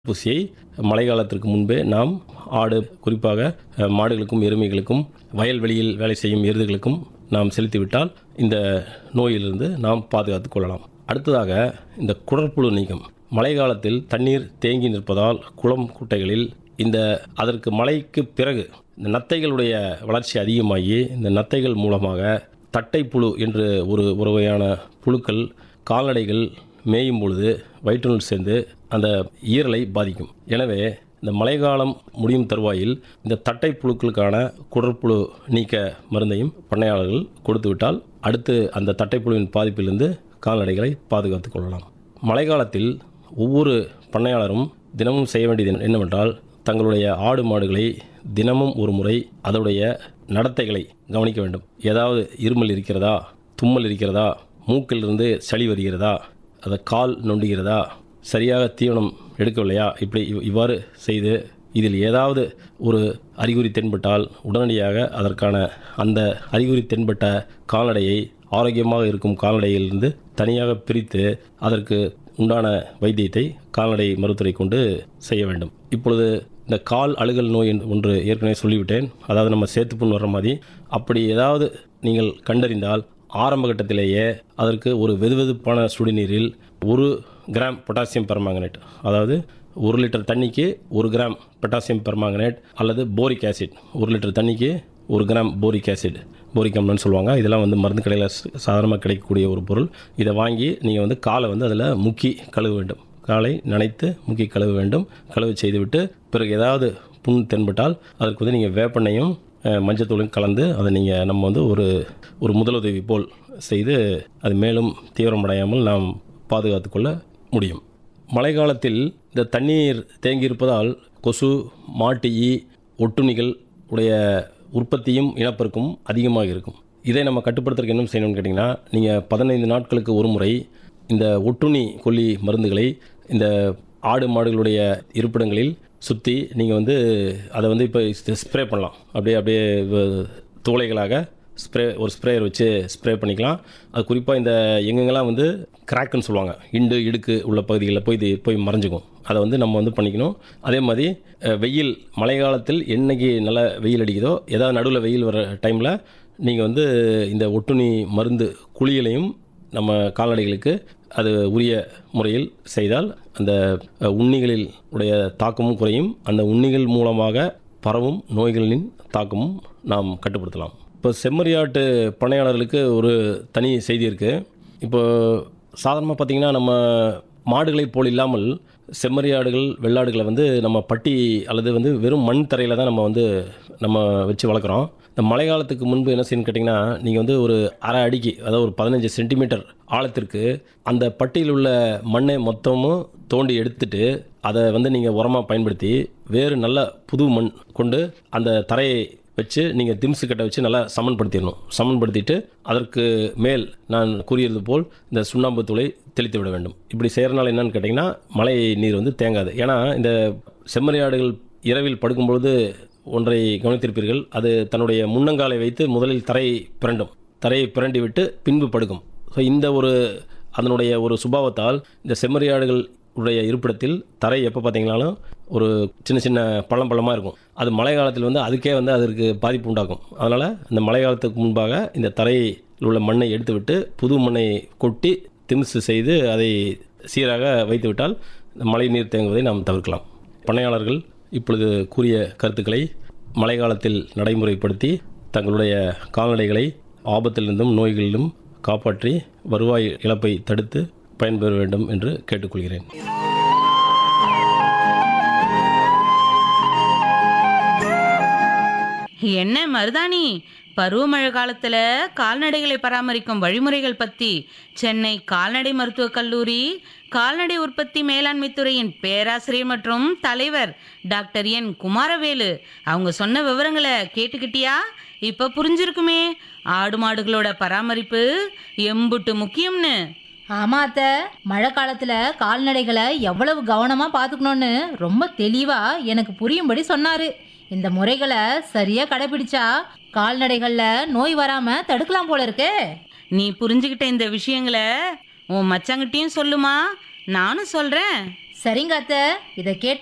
தடுப்பூசியை மழை காலத்திற்கு முன்பே நாம் குறிப்பாக மாடுகளுக்கும் எருமைகளுக்கும் வயல்வெளியில் வேலை செய்யும் எருதுகளுக்கும் நாம் செலுத்திவிட்டால் இந்த நோயிலிருந்து நாம் பாதுகாத்துக் கொள்ளலாம். அடுத்ததாக இந்த குடற்புழு நீக்கம். மழை காலத்தில் தண்ணீர் தேங்கி நிற்பதால் குளம் குட்டைகளில் அதற்கு மழைக்கு பிறகு இந்த நத்தைகளுடைய வளர்ச்சி அதிகமாகி இந்த நத்தைகள் மூலமாக தட்டைப்புழு என்று ஒரு வகையான புழுக்கள் கால்நடைகள் மேயும் பொழுது வயிற்றுனுள் சேர்ந்து அந்த ஈரலை பாதிக்கும். எனவே இந்த மழைக்காலம் முடியும் தருவாயில் இந்த தட்டை புழுக்களுக்கான குடற்புழு நீக்க மருந்தையும் பண்ணையாளர்கள் கொடுத்துவிட்டால் அடுத்து அந்த தட்டைப்புழுவின் பாதிப்பிலிருந்து கால்நடைகளை பாதுகாத்துக் கொள்ளலாம். மழை காலத்தில் ஒவ்வொரு பண்ணையாளரும் தினமும் செய்ய வேண்டியது என்னவென்றால் தங்களுடைய ஆடு மாடுகளை தினமும் ஒரு முறை அதனுடைய நடத்தைகளை கவனிக்க வேண்டும். ஏதாவது இருமல் இருக்கிறதா, தும்மல் இருக்கிறதா, மூக்கிலிருந்து சளி வருகிறதா, அதை கால் நொண்டுகிறதா, சரியாக தீவனம் எடுக்கவில்லையா, இவ்வாறு செய்து இதில் ஏதாவது ஒரு அறிகுறி தென்பட்டால் உடனடியாக அதற்கான அந்த அறிகுறி தென்பட்ட கால்நடையை ஆரோக்கியமாக இருக்கும் கால்நடையிலிருந்து தனியாக பிரித்து அதற்கு உண்டான வைத்தியத்தை கால்நடை மருத்துவரை கொண்டு செய்ய வேண்டும். இப்பொழுது இந்த கால் அழுகல் நோய் ஒன்று ஏற்கனவே சொல்லிவிட்டேன். அதாவது நம்ம சேத்துப்புண் வர்ற மாதிரி அப்படி ஏதாவது நீங்கள் கண்டறிந்தால் ஆரம்ப கட்டத்திலேயே அதற்கு ஒரு வெதுவெதுப்பான சுடுநீரில் 1 கிராம் பொட்டாசியம் பெர்மாங்கனேட், அதாவது 1 லிட்டர் தண்ணிக்கு 1 கிராம் பொட்டாசியம் பெர்மாங்கனேட் அல்லது போரிக் ஆசிட், 1 லிட்டர் தண்ணிக்கு 1 கிராம் போரிக் ஆசிட், போரிக் அமிலம்னு சொல்லுவாங்க. இதெல்லாம் மருந்து கடையில் சாதாரணமாக கிடைக்கக்கூடிய ஒரு பொருள். இதை வாங்கி நீங்கள் காலை அதில் முக்கி கழுவ வேண்டும். காலை நனைத்து முக்கி கழுவ வேண்டும். கழுவு செய்துவிட்டு பிறகு ஏதாவது புண் தென்பட்டால் அதற்கு நீங்கள் வேப்பெண்ணையும் மஞ்சத்தூளையும் கலந்து அதை நம்ம ஒரு முதலுதவி போல் செய்து அது மேலும் தீவிரமடையாமல் நாம் பாதுகாத்து கொள்ள முடியும். மழை காலத்தில் இந்த தண்ணீர் தேங்கியிருப்பதால் கொசு, மாட்டு ஈ, ஒட்டுண்ணிகள் உடைய உற்பத்தியும் இனப்பெருக்கும் அதிகமாக இருக்கும். இதை நம்ம கட்டுப்படுத்துறதுக்கு என்ன செய்யணும்னு கேட்டிங்கன்னா, நீங்கள் 15 நாட்களுக்கு ஒரு முறை இந்த ஒட்டுண்ணி கொல்லி மருந்துகளை இந்த ஆடு மாடுகளுடைய இருப்பிடங்களில் சுற்றி நீங்கள் அதை இப்போ ஸ்ப்ரே பண்ணலாம். அப்படியே துளைகளாக ஒரு ஸ்ப்ரேயர் வச்சு ஸ்ப்ரே பண்ணிக்கலாம். அது குறிப்பாக எங்கெங்கெல்லாம் கிராக்குன்னு சொல்லுவாங்க, இடுக்கு உள்ள பகுதிகளில் போய் மறைஞ்சிக்கும். அதை நம்ம பண்ணிக்கணும். அதே மாதிரி வெயில் மழை காலத்தில் என்னைக்கு நல்லா வெயில் அடிக்குதோ, ஏதாவது நடுவில் வெயில் வர டைமில் நீங்கள் இந்த ஒட்டுண்ணி மருந்து குளியலையும் நம்ம கால்நடைகளுக்கு அது உரிய முறையில் செய்தால் அந்த உண்ணிகளில் உடைய தாக்கமும் குறையும். அந்த உண்ணிகள் மூலமாக பரவும் நோய்களின் தாக்கமும் நாம் கட்டுப்படுத்தலாம். இப்போ செம்மறியாட்டு பண்ணையாளர்களுக்கு ஒரு தனி செய்தி இருக்குது. இப்போ சாதாரணமாக பார்த்திங்கன்னா நம்ம மாடுகளை போல் இல்லாமல் செம்மறியாடுகள் வெள்ளாடுகளை நம்ம பட்டி அல்லது வெறும் மண் தரையில் தான் நம்ம வச்சு வளர்க்குறோம். இந்த மழை காலத்துக்கு முன்பு என்ன செய்யணும்னு கேட்டிங்கன்னா, நீங்கள் ஒரு அரை அடிக்கு, அதாவது ஒரு 15 சென்டிமீட்டர் ஆழத்திற்கு அந்த பட்டியில் உள்ள மண்ணை மொத்தமும் தோண்டி எடுத்துட்டு அதை நீங்கள் உரமாக பயன்படுத்தி வேறு நல்ல புது மண் கொண்டு அந்த தரையை வச்சு நீங்கள் திம்ஸு கட்டை வச்சு நல்லா சமன்படுத்திடணும். சமன்படுத்திட்டு அதற்கு மேல் நான் கூறியது போல் இந்த சுண்ணாம்பு தூளை தெளித்து விட வேண்டும். இப்படி செய்கிறனால என்னன்னு கேட்டிங்கன்னா, மழை நீர் தேங்காது. ஏன்னா இந்த செம்மறியாடுகள் இரவில் படுக்கும்பொழுது ஒன்றை கவனித்திருப்பீர்கள், அது தன்னுடைய முன்னங்காலை வைத்து முதலில் தரையை பிரண்டி விட்டு பின்பு படுக்கும். ஸோ அதனுடைய ஒரு சுபாவத்தால் இந்த செம்மறியாடுகள் உடைய இருப்பிடத்தில் தரை எப்போ பார்த்தீங்கன்னாலும் ஒரு சின்ன பள்ளமாக இருக்கும். அது மழை காலத்தில் அதுக்கே அதற்கு பாதிப்பு உண்டாக்கும். அதனால் இந்த மழை காலத்துக்கு முன்பாக இந்த தரையில் உள்ள மண்ணை எடுத்துவிட்டு புது மண்ணை கொட்டி திம்சு செய்து அதை சீராக வைத்துவிட்டால் இந்த மழை நீர் தேங்குவதை நாம் தவிர்க்கலாம். பண்ணையாளர்கள் இப்பொழுது கூறிய கருத்துக்களை மழை காலத்தில் நடைமுறைப்படுத்தி தங்களுடைய கால்நடைகளை ஆபத்திலிருந்தும் நோய்களிலும் காப்பாற்றி வருவாய் இழப்பை தடுத்து பயன்பெற வேண்டும் என்று கேட்டுக்கொள்கிறேன். என்ன மருதாணி, பருவமழை காலத்துல கால்நடைகளை பராமரிக்கும் வழிமுறைகள் பத்தி சென்னை கால்நடை மருத்துவக் கல்லூரி கால்நடை உற்பத்தி மேலாண்மை துறையின் பேராசிரியர் மற்றும் தலைவர் டாக்டர் என் குமாரவேலு அவங்க சொன்ன விவரங்களை கேட்டுக்கிட்டியா? இப்ப புரிஞ்சிருக்குமே ஆடு மாடுகளோட பராமரிப்பு எம்புட்டு முக்கியம்னு. ஆமா அத்தை, மழை காலத்துல கால்நடைகளை எவ்வளவு கவனமா பாத்துக்கணும்னு ரொம்ப தெளிவா எனக்கு புரியும்படி சொன்னாரு. இந்த முறைகளை சரியா கடைபிடிச்சா கால்நடைகள்ல நோய் வராம தடுக்கலாம் போல இருக்கே. நீ புரிஞ்சுக்கிட்ட இந்த விஷயங்களை உன் மச்சாங்கிட்டையும் சொல்லுமா, நானும் சொல்றேன். சரிங்க அத்தை, இதை கேட்ட